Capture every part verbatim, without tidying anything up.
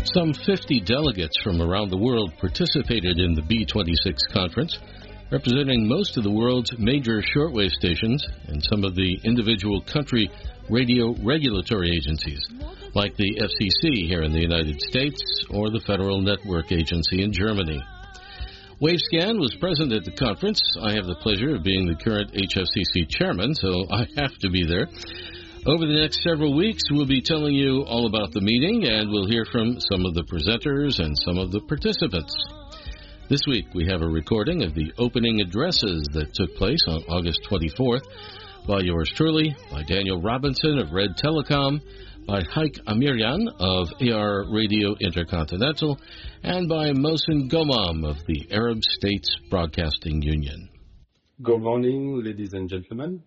Some fifty delegates from around the world participated in the B twenty-six conference, representing most of the world's major shortwave stations and some of the individual country radio regulatory agencies, like the F C C here in the United States or the Federal Network Agency in Germany. Wavescan was present at the conference. I have the pleasure of being the current H F C C chairman, so I have to be there. Over the next several weeks, we'll be telling you all about the meeting, and we'll hear from some of the presenters and some of the participants. This week, we have a recording of the opening addresses that took place on August twenty-fourth by yours truly, by Daniel Robinson of Red Telecom, by Haik Amirian of A R Radio Intercontinental, and by Mohsen Gomam of the Arab States Broadcasting Union. Good morning, ladies and gentlemen.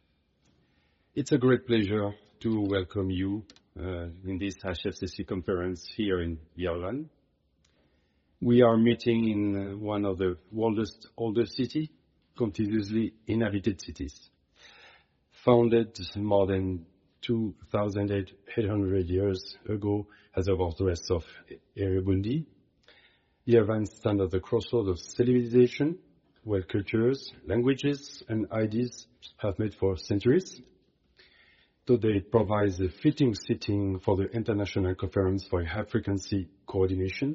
It's a great pleasure to welcome you uh, in this H F C C conference here in Yerevan. We are meeting in uh, one of the world's oldest cities, continuously inhabited cities. Founded more than two thousand eight hundred years ago as a fortress of Erebundi, Yerevan stands at the crossroads of civilization, where cultures, languages, and ideas have met for centuries. Today it provides a fitting setting for the International Conference for High Frequency Coordination.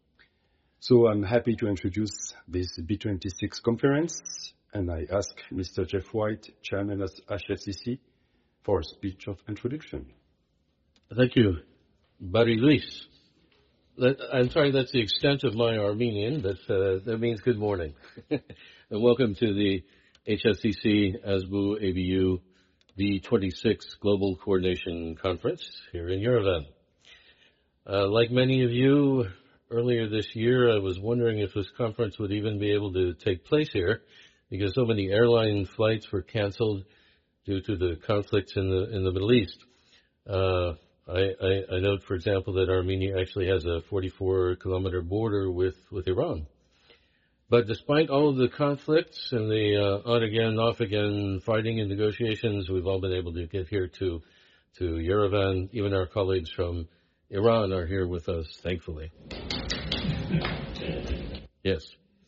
So I'm happy to introduce this B twenty-six conference, and I ask Mister Jeff White, Chairman of H F C C, for a speech of introduction. Thank you, Bari Luis. I'm sorry, that's the extent of my Armenian, but uh, that means good morning. And welcome to the H F C C ASBU A B U B twenty-six Global Coordination Conference here in Yerevan. Uh, like many of you, earlier this year I was wondering if this conference would even be able to take place here, because so many airline flights were canceled due to the conflicts in the in the Middle East. Uh, I, I, I note, for example, that Armenia actually has a forty-four kilometer border with, with Iran. But despite all of the conflicts and the uh, on-again, off-again fighting and negotiations, we've all been able to get here to, to Yerevan. Even our colleagues from Iran are here with us, thankfully. Yes.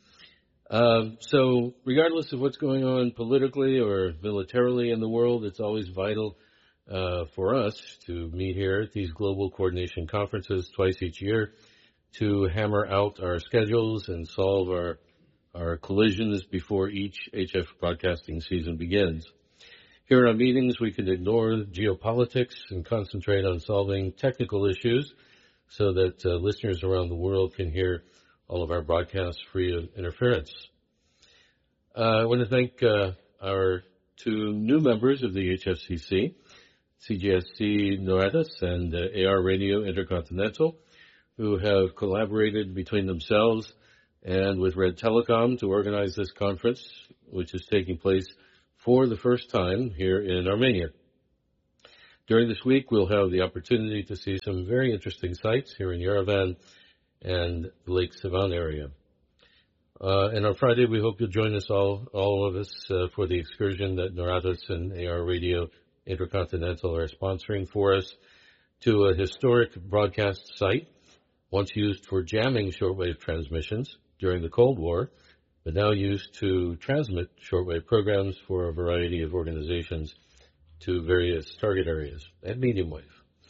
Um, so regardless of what's going on politically or militarily in the world, it's always vital uh, for us to meet here at these global coordination conferences twice each year to hammer out our schedules and solve our our collisions before each H F broadcasting season begins. Here at our meetings, we can ignore geopolitics and concentrate on solving technical issues so that uh, listeners around the world can hear all of our broadcasts free of interference. Uh, I want to thank uh, our two new members of the H F C C, C G S C Noratus and uh, A R Radio Intercontinental, who have collaborated between themselves and with Red Telecom to organize this conference, which is taking place for the first time here in Armenia. During this week, we'll have the opportunity to see some very interesting sites here in Yerevan and the Lake Sivan area. Uh, and on Friday, we hope you'll join us all, all of us, uh, for the excursion that Noratus and A R Radio Intercontinental are sponsoring for us to a historic broadcast site, once used for jamming shortwave transmissions during the Cold War, but now used to transmit shortwave programs for a variety of organizations to various target areas and medium wave.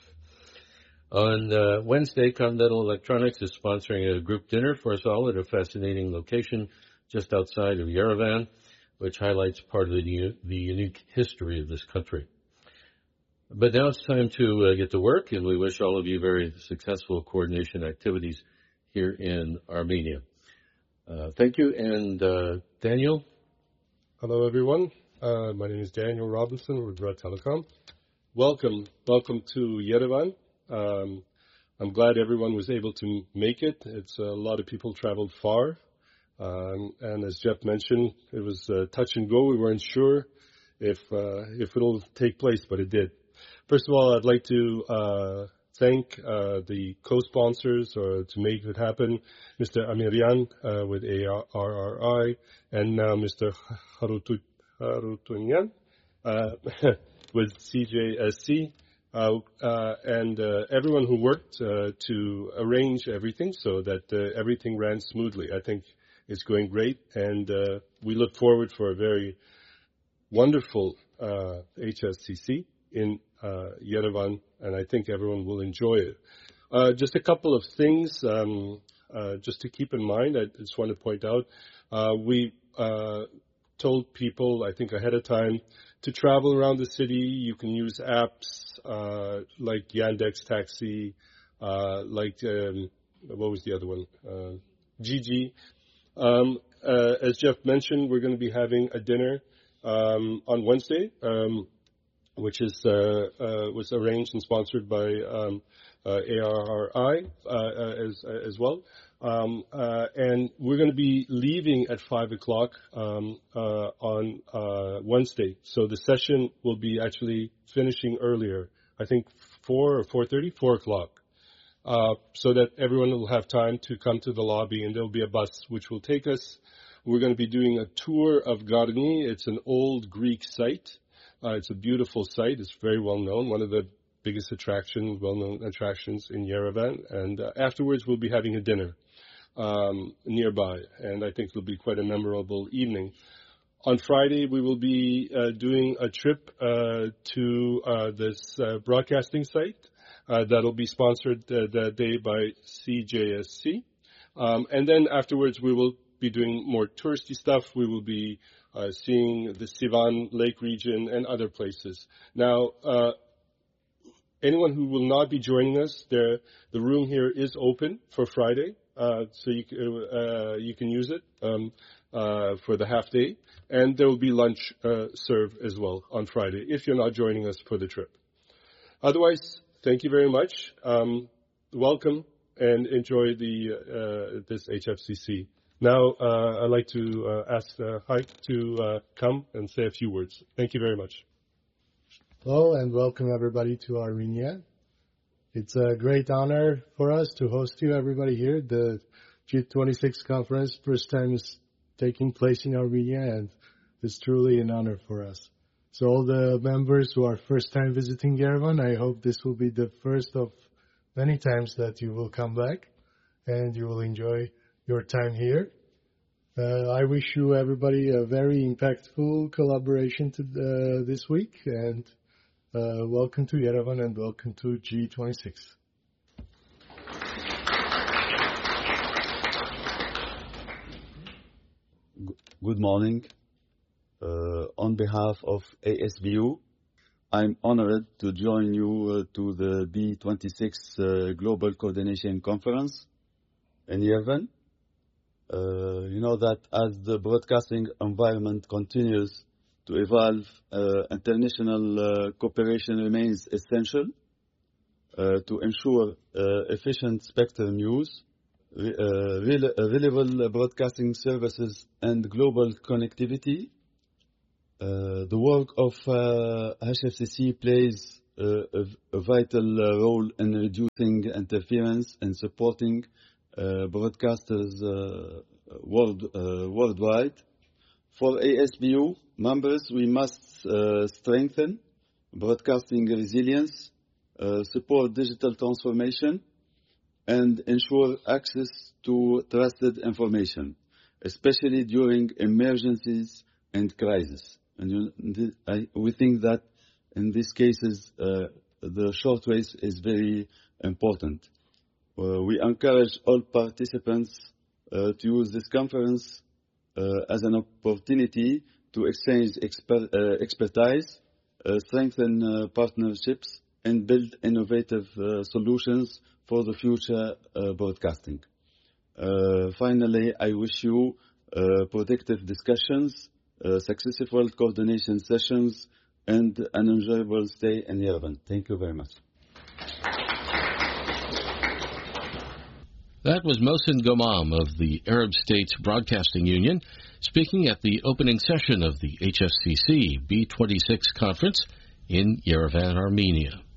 On uh, Wednesday, Continental Electronics is sponsoring a group dinner for us all at a fascinating location just outside of Yerevan, which highlights part of the, the unique history of this country. But now it's time to uh, get to work, and we wish all of you very successful coordination activities here in Armenia. Uh, thank you, and uh, Daniel? Hello, everyone. Uh, my name is Daniel Robinson with Red Telecom. Welcome. Welcome to Yerevan. Um, I'm glad everyone was able to make it. It's a lot of people traveled far. Um, and as Jeff mentioned, it was uh, touch and go. We weren't sure if uh, if it'll take place, but it did. First of all, I'd like to uh, thank uh, the co-sponsors or to make it happen, Mister Amirian uh, with A R R I and now Mister Harutunyan uh, with C J S C. Uh, uh, and uh, everyone who worked uh, to arrange everything so that uh, everything ran smoothly. I think it's going great, and uh, we look forward for a very wonderful uh, H S C C in uh, Yerevan, and I think everyone will enjoy it. Uh, just a couple of things um, uh, just to keep in mind. I just want to point out, uh, we uh, told people, I think ahead of time, to travel around the city. You can use apps uh, like Yandex Taxi, uh, like, um, what was the other one? Uh, Gigi. Um, uh, as Jeff mentioned, we're going to be having a dinner um, on Wednesday, um, which is uh, uh, was arranged and sponsored by um, uh, A R R I uh, as as well. Um, uh, and we're going to be leaving at five o'clock um, uh, on uh, Wednesday. So the session will be actually finishing earlier. I think four or four thirty, four o'clock, uh, so that everyone will have time to come to the lobby, and there'll be a bus which will take us. We're going to be doing a tour of Garni. It's an old Greek site. Uh, it's a beautiful site. It's very well known. One of the biggest attractions, well-known attractions in Yerevan. And uh, afterwards, we'll be having a dinner um, nearby, and I think it'll be quite a memorable evening. On Friday, we will be uh, doing a trip uh, to uh, this uh, broadcasting site uh, that'll be sponsored uh, that day by C J S C. Um, and then afterwards, we will be doing more touristy stuff. We will be uh, seeing the Sivan Lake region and other places. Now, uh, anyone who will not be joining us, there, the room here is open for Friday, uh, so you, uh, you can use it um, uh, for the half day. And there will be lunch uh, served as well on Friday if you're not joining us for the trip. Otherwise, thank you very much. Um, welcome and enjoy the uh, this H F C C. Now, uh, I'd like to uh, ask uh, Haik to uh, come and say a few words. Thank you very much. Hello and welcome everybody to Armenia. It's a great honor for us to host you everybody here. The G twenty-six conference first time is taking place in Armenia, and it's truly an honor for us. So all the members who are first time visiting Yerevan, I hope this will be the first of many times that you will come back and you will enjoy your time here. Uh, I wish you everybody a very impactful collaboration to, uh, this week, and uh, welcome to Yerevan and welcome to G twenty-six. Good morning. Uh, on behalf of A S B U, I'm honored to join you uh, to the B twenty-six uh, Global Coordination Conference in Yerevan. Uh, you know that as the broadcasting environment continues to evolve, uh, international uh, cooperation remains essential uh, to ensure uh, efficient spectrum use, re- uh, rel- reliable broadcasting services, and global connectivity. Uh, the work of uh, H F C C plays uh, a, a vital uh, role in reducing interference and supporting uh, broadcasters uh, world, uh, worldwide. For A S B U members, we must uh, strengthen broadcasting resilience, uh, support digital transformation, and ensure access to trusted information, especially during emergencies and crises. And you, I, we think that in these cases, uh, the shortwave is very important. Uh, we encourage all participants uh, to use this conference uh, as an opportunity to exchange exper- uh, expertise, uh, strengthen uh, partnerships, and build innovative uh, solutions for the future uh, broadcasting. Uh, finally, I wish you uh, productive discussions, Uh, successful coordination sessions, and an enjoyable stay in Yerevan. Thank you very much. That was Mohsen Gomam of the Arab States Broadcasting Union speaking at the opening session of the H F C C B twenty-six conference in Yerevan, Armenia.